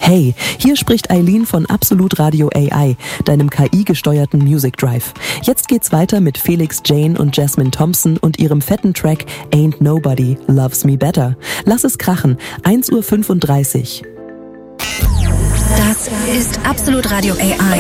Hey, hier spricht Eileen von Absolut Radio AI, deinem KI-gesteuerten Music Drive. Jetzt geht's weiter mit Felix Jane und Jasmine Thompson und ihrem fetten Track Ain't Nobody Loves Me Better. Lass es krachen, 1:35 Uhr. Das ist Absolut Radio AI.